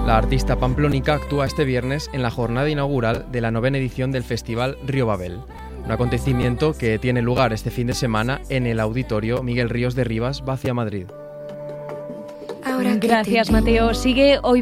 La artista pamplónica actúa este viernes en la jornada inaugural de la 9ª edición del Festival Río Babel, un acontecimiento que tiene lugar este fin de semana en el Auditorio Miguel Ríos de Rivas, Vacia, Madrid. Gracias, Mateo. Sigue hoy